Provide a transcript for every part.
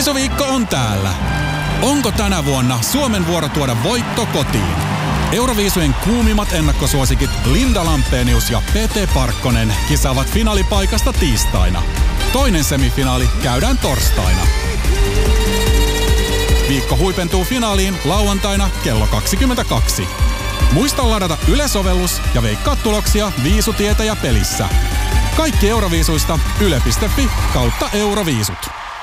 Viisuviikko on täällä. Onko tänä vuonna Suomen vuoro tuoda voitto kotiin? Euroviisujen kuumimmat ennakkosuosikit Linda Lampenius ja Pete Parkkonen kisaavat finaalipaikasta tiistaina. Toinen semifinaali käydään torstaina. Viikko huipentuu finaaliin lauantaina kello 22. Muista ladata Yle-sovellus ja veikkaa tuloksia Viisutietäjä pelissä. Kaikki Euroviisuista yle.fi/Euroviisut.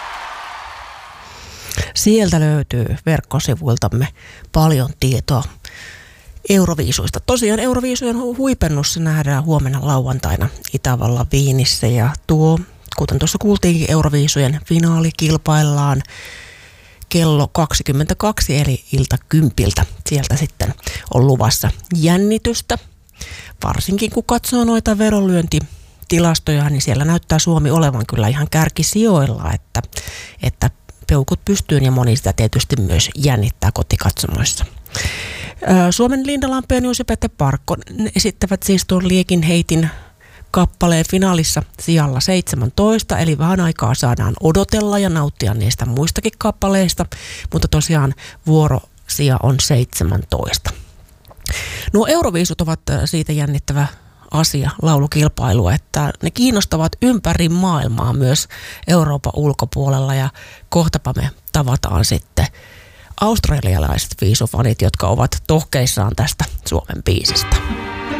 Sieltä löytyy verkkosivuiltamme paljon tietoa Euroviisuista. Tosiaan Euroviisujen huipennus nähdään huomenna lauantaina Itävallan Viinissä ja kuten tuossa kuultiinkin, Euroviisujen finaali kilpaillaan kello 22 eli ilta 10. Sieltä sitten on luvassa jännitystä. Varsinkin kun katsoo noita vedonlyöntitilastoja, niin siellä näyttää Suomi olevan kyllä ihan kärkisijoilla, että peukut pystyyn ja moni sitä tietysti myös jännittää kotikatsomoissa. Suomen Linda Lampenius ja Pete Parkkonen esittävät siis tuon Liekin heitin kappaleen finaalissa sijalla 17, eli vähän aikaa saadaan odotella ja nauttia niistä muistakin kappaleista, mutta tosiaan vuorosija on 17. Nuo Euroviisut ovat siitä jännittävä asia, laulukilpailu, että ne kiinnostavat ympäri maailmaa myös Euroopan ulkopuolella ja kohtapa me tavataan sitten australialaiset viisufanit, jotka ovat tohkeissaan tästä Suomen biisistä.